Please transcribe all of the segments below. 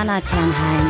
Anna Ternheim.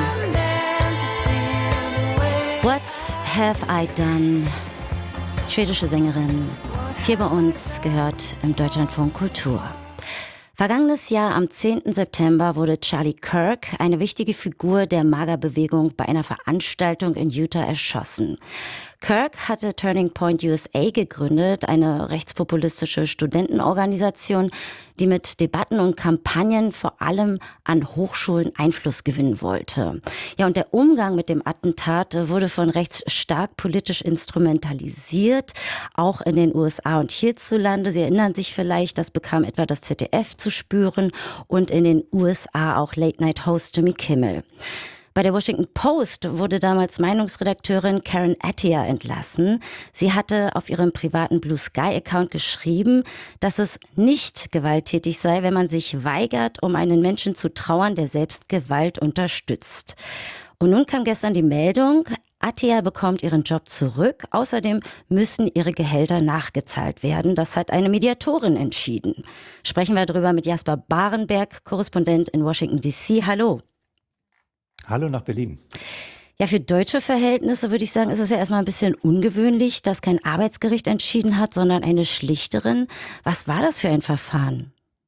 What have I done? Schwedische Sängerin, hier bei uns gehört im Deutschlandfunk Kultur. Vergangenes Jahr am 10. September wurde Charlie Kirk, eine wichtige Figur der MAGA-Bewegung, bei einer Veranstaltung in Utah erschossen. Kirk hatte Turning Point USA gegründet, eine rechtspopulistische Studentenorganisation, die mit Debatten und Kampagnen vor allem an Hochschulen Einfluss gewinnen wollte. Ja, und der Umgang mit dem Attentat wurde von rechts stark politisch instrumentalisiert, auch in den USA und hierzulande. Sie erinnern sich vielleicht, das bekam etwa das ZDF zu spüren und in den USA auch Late-Night-Host Jimmy Kimmel. Bei der Washington Post wurde damals Meinungsredakteurin Karen Attiah entlassen. Sie hatte auf ihrem privaten Blue Sky-Account geschrieben, dass es nicht gewalttätig sei, wenn man sich weigert, um einen Menschen zu trauern, der selbst Gewalt unterstützt. Und nun kam gestern die Meldung, Attiah bekommt ihren Job zurück. Außerdem müssen ihre Gehälter nachgezahlt werden. Das hat eine Mediatorin entschieden. Sprechen wir darüber mit Jasper Barenberg, Korrespondent in Washington DC. Hallo. Hallo nach Berlin. Ja, für deutsche Verhältnisse würde ich sagen, ist es ja erstmal ein bisschen ungewöhnlich, dass kein Arbeitsgericht entschieden hat, sondern eine Schlichterin. Was war das für ein Verfahren?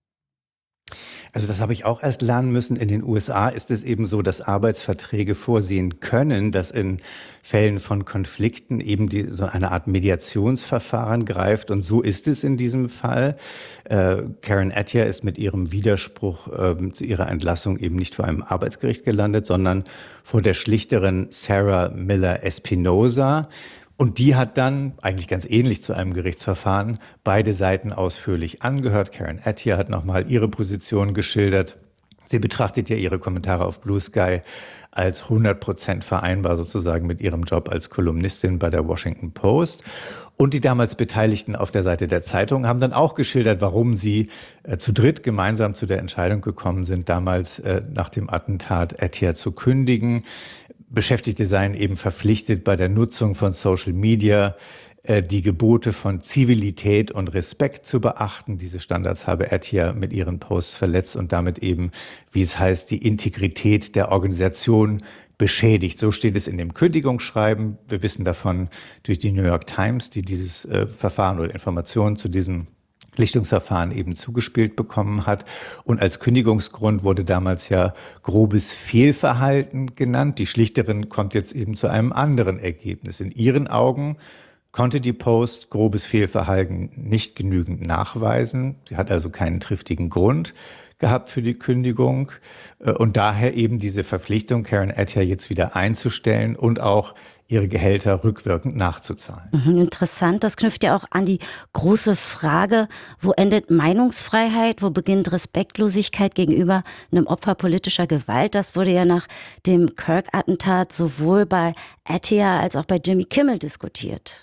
Also das habe ich auch erst lernen müssen. In den USA ist es eben so, dass Arbeitsverträge vorsehen können, dass in Fällen von Konflikten eben so eine Art Mediationsverfahren greift. Und so ist es in diesem Fall. Karen Attiah ist mit ihrem Widerspruch zu ihrer Entlassung eben nicht vor einem Arbeitsgericht gelandet, sondern vor der Schlichterin Sarah Miller Espinosa. Und die hat dann, eigentlich ganz ähnlich zu einem Gerichtsverfahren, beide Seiten ausführlich angehört. Karen Attiah hat nochmal ihre Position geschildert. Sie betrachtet ja ihre Kommentare auf Blue Sky als 100% vereinbar sozusagen mit ihrem Job als Kolumnistin bei der Washington Post. Und die damals Beteiligten auf der Seite der Zeitung haben dann auch geschildert, warum sie zu dritt gemeinsam zu der Entscheidung gekommen sind, damals nach dem Attentat Attiah zu kündigen. Beschäftigte seien eben verpflichtet, bei der Nutzung von Social Media die Gebote von Zivilität und Respekt zu beachten. Diese Standards habe Attiah mit ihren Posts verletzt und damit eben, wie es heißt, die Integrität der Organisation beschädigt. So steht es in dem Kündigungsschreiben. Wir wissen davon durch die New York Times, die dieses Verfahren oder Informationen zu diesem Schlichtungsverfahren eben zugespielt bekommen hat. Und als Kündigungsgrund wurde damals ja grobes Fehlverhalten genannt. Die Schlichterin kommt jetzt eben zu einem anderen Ergebnis. In ihren Augen konnte die Post grobes Fehlverhalten nicht genügend nachweisen. Sie hat also keinen triftigen Grund gehabt für die Kündigung und daher eben diese Verpflichtung, Karen Attiah jetzt wieder einzustellen und auch ihre Gehälter rückwirkend nachzuzahlen. Interessant, das knüpft ja auch an die große Frage, wo endet Meinungsfreiheit, wo beginnt Respektlosigkeit gegenüber einem Opfer politischer Gewalt? Das wurde ja nach dem Kirk-Attentat sowohl bei Attiah als auch bei Jimmy Kimmel diskutiert.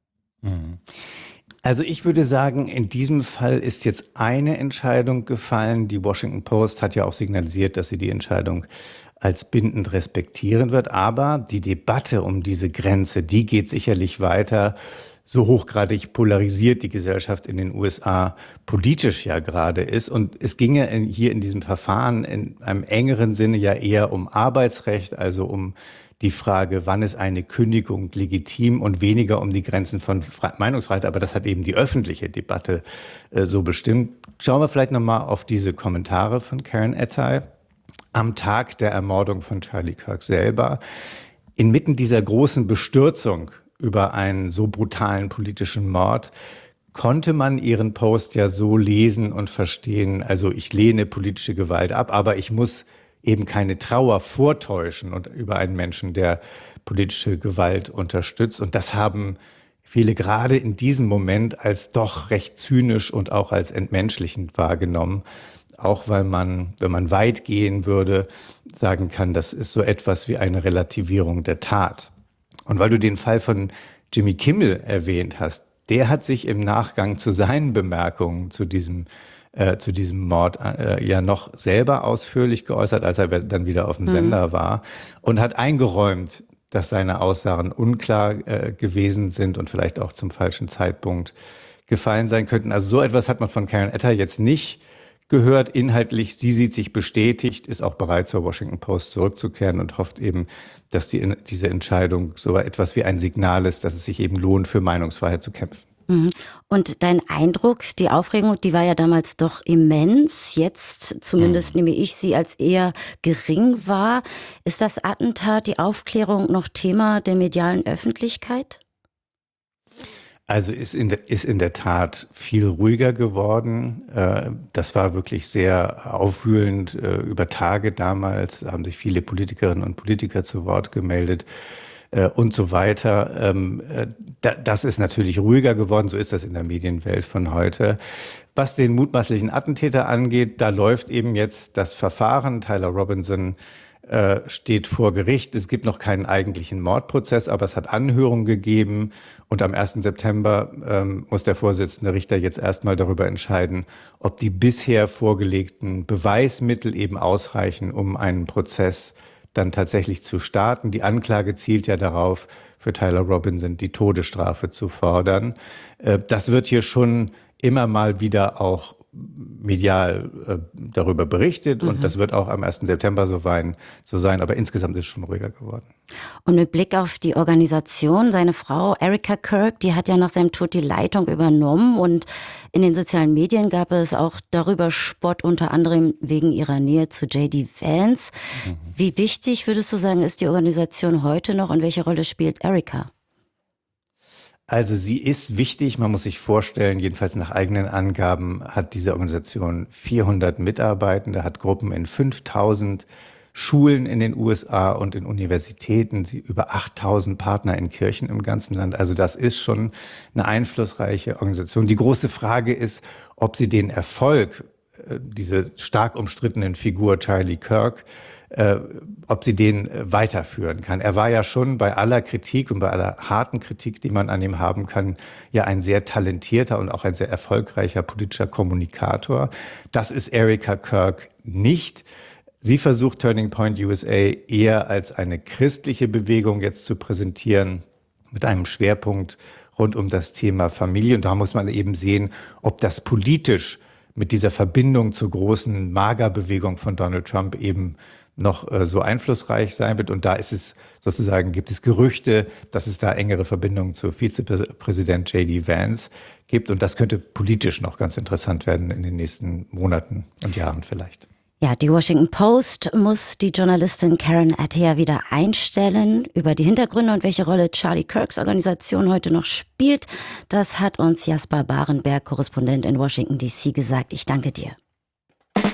Also ich würde sagen, in diesem Fall ist jetzt eine Entscheidung gefallen. Die Washington Post hat ja auch signalisiert, dass sie die Entscheidung als bindend respektieren wird. Aber die Debatte um diese Grenze, die geht sicherlich weiter. So hochgradig polarisiert die Gesellschaft in den USA politisch ja gerade ist. Und es ging ja hier in diesem Verfahren in einem engeren Sinne ja eher um Arbeitsrecht, also um die Frage, wann ist eine Kündigung legitim und weniger um die Grenzen von Meinungsfreiheit. Aber das hat eben die öffentliche Debatte so bestimmt. Schauen wir vielleicht nochmal auf diese Kommentare von Karen Attiah. Am Tag der Ermordung von Charlie Kirk selber, inmitten dieser großen Bestürzung über einen so brutalen politischen Mord, konnte man ihren Post ja so lesen und verstehen, also ich lehne politische Gewalt ab, aber ich muss eben keine Trauer vortäuschen und über einen Menschen, der politische Gewalt unterstützt. Und das haben viele gerade in diesem Moment als doch recht zynisch und auch als entmenschlichend wahrgenommen. Auch weil man, wenn man weit gehen würde, sagen kann, das ist so etwas wie eine Relativierung der Tat. Und weil du den Fall von Jimmy Kimmel erwähnt hast, der hat sich im Nachgang zu seinen Bemerkungen zu diesem Mord ja noch selber ausführlich geäußert, als er dann wieder auf dem Sender war und hat eingeräumt, dass seine Aussagen unklar gewesen sind und vielleicht auch zum falschen Zeitpunkt gefallen sein könnten. Also so etwas hat man von Karen Attiah jetzt nicht gehört inhaltlich. Sie sieht sich bestätigt, ist auch bereit, zur Washington Post zurückzukehren und hofft eben, dass diese Entscheidung so etwas wie ein Signal ist, dass es sich eben lohnt, für Meinungsfreiheit zu kämpfen. Mhm. Und dein Eindruck, die Aufregung, die war ja damals doch immens. Jetzt zumindest nehme ich sie als eher gering wahr. Ist das Attentat, die Aufklärung noch Thema der medialen Öffentlichkeit? Also ist in der Tat viel ruhiger geworden. Das war wirklich sehr aufwühlend. Über Tage damals haben sich viele Politikerinnen und Politiker zu Wort gemeldet und so weiter. Das ist natürlich ruhiger geworden. So ist das in der Medienwelt von heute. Was den mutmaßlichen Attentäter angeht, da läuft eben jetzt das Verfahren. Tyler Robinson steht vor Gericht. Es gibt noch keinen eigentlichen Mordprozess, aber es hat Anhörungen gegeben. Und am 1. September muss der Vorsitzende Richter jetzt erstmal darüber entscheiden, ob die bisher vorgelegten Beweismittel eben ausreichen, um einen Prozess dann tatsächlich zu starten. Die Anklage zielt ja darauf, für Tyler Robinson die Todesstrafe zu fordern. Das wird hier schon immer mal wieder auch medial darüber berichtet und das wird auch am 1. September so sein, aber insgesamt ist es schon ruhiger geworden. Und mit Blick auf die Organisation, seine Frau Erica Kirk, die hat ja nach seinem Tod die Leitung übernommen und in den sozialen Medien gab es auch darüber Spott, unter anderem wegen ihrer Nähe zu J.D. Vance. Wie wichtig, würdest du sagen, ist die Organisation heute noch und welche Rolle spielt Erica? Also sie ist wichtig, man muss sich vorstellen, jedenfalls nach eigenen Angaben hat diese Organisation 400 Mitarbeitende, hat Gruppen in 5000 Schulen in den USA und in Universitäten, sie über 8000 Partner in Kirchen im ganzen Land. Also das ist schon eine einflussreiche Organisation. Die große Frage ist, ob sie den Erfolg, diese stark umstrittenen Figur Charlie Kirk, ob sie den weiterführen kann. Er war ja schon bei aller Kritik und bei aller harten Kritik, die man an ihm haben kann, ja ein sehr talentierter und auch ein sehr erfolgreicher politischer Kommunikator. Das ist Erica Kirk nicht. Sie versucht Turning Point USA eher als eine christliche Bewegung jetzt zu präsentieren, mit einem Schwerpunkt rund um das Thema Familie. Und da muss man eben sehen, ob das politisch mit dieser Verbindung zur großen MAGA-Bewegung von Donald Trump eben noch so einflussreich sein wird. Und da ist es sozusagen, gibt es Gerüchte, dass es da engere Verbindungen zu Vizepräsident J.D. Vance gibt. Und das könnte politisch noch ganz interessant werden in den nächsten Monaten und Jahren vielleicht. Ja, die Washington Post muss die Journalistin Karen Attiah wieder einstellen. Über die Hintergründe und welche Rolle Charlie Kirks Organisation heute noch spielt, das hat uns Jasper Barenberg, Korrespondent in Washington D.C., gesagt. Ich danke dir.